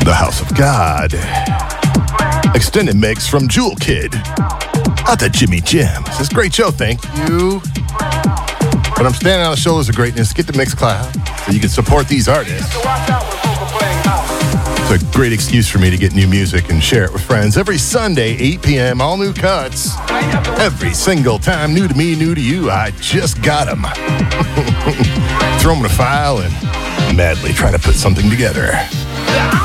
The House of God. Extended mix from Jewel Kid. Out to Jimmy Jam. It's a great show, thank you. But I'm standing on the shoulders of greatness. Get the Mixcloud so you can support these artists. It's a great excuse for me to get new music and share it with friends. Every Sunday, 8 p.m., all new cuts. Every single time, new to me, new to you. I just got them. Throw them in a file and madly try to put something together.